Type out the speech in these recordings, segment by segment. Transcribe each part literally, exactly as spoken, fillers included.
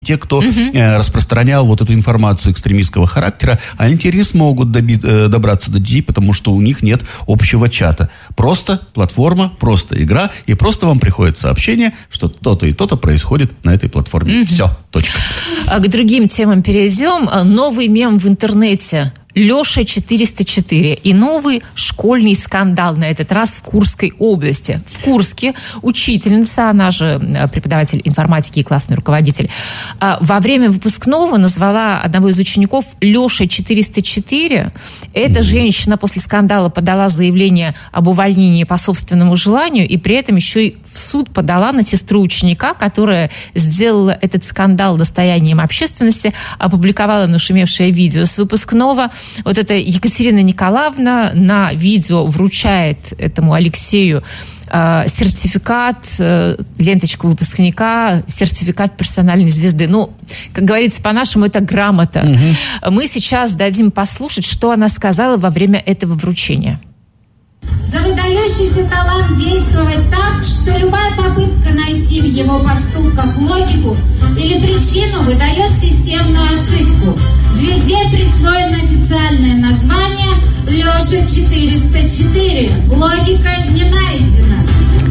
те, кто угу. э, распространял вот эту информацию экстремистского характера, они теперь не смогут доби- э, добраться до детей, потому что у них нет общего чата. Просто платформа, просто игра, и просто вам приходит сообщение, что то-то и то-то происходит на этой платформе. Угу. Все, точка. А к другим темам перейдем. Новый мем в интернете. Леша четыреста четыре и новый школьный скандал, на этот раз в Курской области. В Курске учительница, она же преподаватель информатики и классный руководитель, во время выпускного назвала одного из учеников Леша четыреста четыре. Эта женщина после скандала подала заявление об увольнении по собственному желанию и при этом еще и в суд подала на сестру ученика, которая сделала этот скандал достоянием общественности, опубликовала нашумевшее видео с выпускного. Вот эта Екатерина Николаевна на видео вручает этому Алексею э, сертификат, э, ленточку выпускника, сертификат персональной звезды. Ну, как говорится, по-нашему, это грамота. Угу. Мы сейчас дадим послушать, что она сказала во время этого вручения. За выдающийся талант действовать так, что любая попытка найти в его поступках логику или причину выдает системную ошибку. Звезде присвоено официальное название Леша четыреста четыре. Логика не найдена.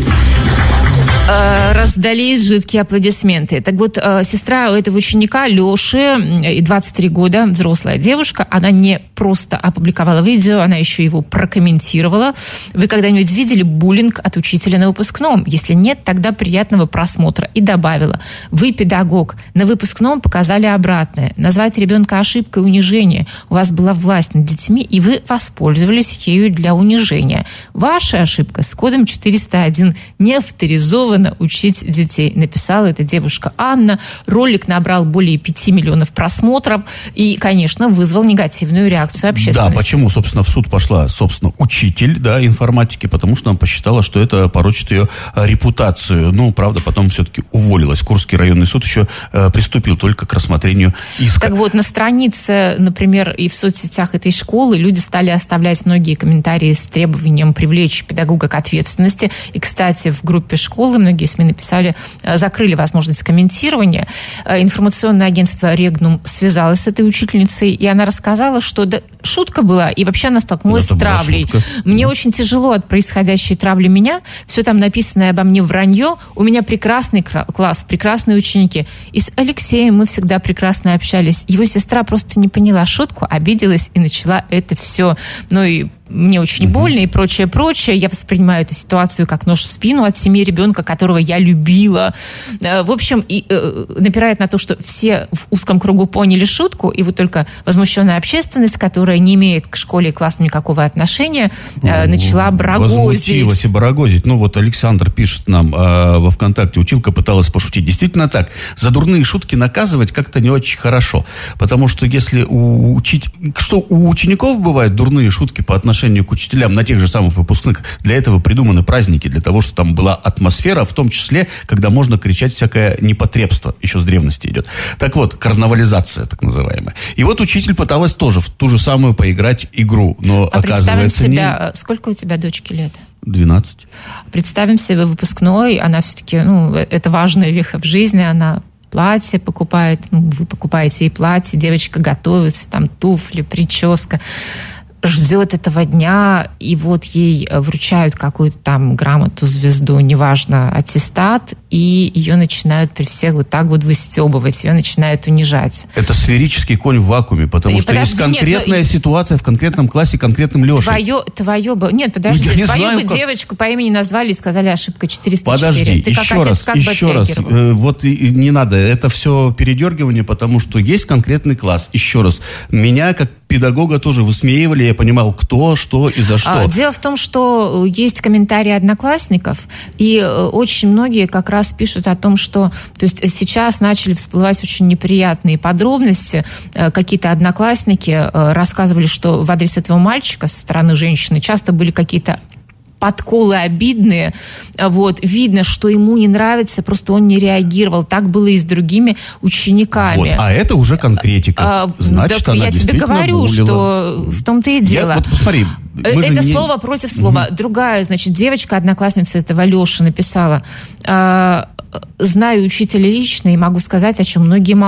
Раздались жидкие аплодисменты. Так вот, сестра у этого ученика Леши, двадцать три года, взрослая девушка, она не просто опубликовала видео, она еще его прокомментировала. Вы когда-нибудь видели буллинг от учителя на выпускном? Если нет, тогда приятного просмотра. И добавила: вы педагог, на выпускном показали обратное. Назвать ребенка ошибкой унижения. У вас была власть над детьми, и вы воспользовались ею для унижения. Ваша ошибка с кодом четыреста один не авторизована учить детей, написала эта девушка Анна. Ролик набрал более пяти миллионов просмотров и, конечно, вызвал негативную реакцию общественности. Да, почему, собственно, в суд пошла, собственно, учитель, да, информатики, потому что она посчитала, что это порочит ее репутацию. Ну, правда, потом все-таки уволилась. Курский районный суд еще э, приступил только к рассмотрению иска. Так вот, на странице, например, и в соцсетях этой школы люди стали оставлять многие комментарии с требованием привлечь педагога к ответственности. И, кстати, в группе школы многие СМИ написали, закрыли возможность комментирования. Информационное агентство «Регнум» связалось с этой учительницей, и она рассказала, что да, шутка была, и вообще она столкнулась Это с травлей. Мне да. очень тяжело от происходящей травли меня. Все там написанное обо мне вранье. У меня прекрасный класс, прекрасные ученики. И с Алексеем мы всегда прекрасно общались. Его сестра просто не поняла шутку, обиделась и начала это все. Ну и мне очень uh-huh. больно и прочее, прочее. Я воспринимаю эту ситуацию как нож в спину от семьи ребенка, которого я любила. В общем, и э, напирает на то, что все в узком кругу поняли шутку, и вот только возмущенная общественность, которая не имеет к школе и классу никакого отношения, э, начала барагозить. Возмутилась и барагозить. Ну вот Александр пишет нам э, во ВКонтакте, училка пыталась пошутить. Действительно так. За дурные шутки наказывать как-то не очень хорошо. Потому что если у, учить... Что у учеников бывают дурные шутки по отношению к учителям на тех же самых выпускных. Для этого придуманы праздники, для того, чтобы там была атмосфера, в том числе, когда можно кричать всякое непотребство. Еще с древности идет. Так вот, карнавализация, так называемая. И вот учитель пыталась тоже в ту же самую поиграть игру, но а оказывается представим себя, не... Сколько у тебя дочки лет? двенадцать. Представим себе выпускной, она все-таки, ну, это важная веха в жизни, она платье покупает, ну, вы покупаете ей платье, девочка готовится, там туфли, прическа, ждет этого дня, и вот ей вручают какую-то там грамоту, звезду, неважно, аттестат, и ее начинают при всех вот так вот выстебывать, ее начинают унижать. Это сферический конь в вакууме, потому и что подожди, есть конкретная нет, ситуация в конкретном классе, конкретным Лешей. Твое, твое бы... Нет, подожди, я не твою знаю, бы как... девочку по имени назвали и сказали ошибка четыреста четыре. Подожди, Ты еще как раз, отец, как еще раз. Э, вот и, и не надо, это все передергивание, потому что есть конкретный класс. Еще раз, меня как педагога тоже высмеивали, я понимал, кто, что и за что. Дело в том, что есть комментарии одноклассников, и очень многие как раз пишут о том, что то есть сейчас начали всплывать очень неприятные подробности. Какие-то одноклассники рассказывали, что в адрес этого мальчика со стороны женщины часто были какие-то подколы обидные, вот, видно, что ему не нравится, просто он не реагировал. Так было и с другими учениками. Вот, а это уже конкретика. А, Значит, так она я тебе говорю, булила. Что в том-то и дело. Я, вот посмотри, это не... слово против слова. Mm-hmm. Другая, значит, девочка, одноклассница этого Леши написала: знаю учителя лично и могу сказать, о чем многие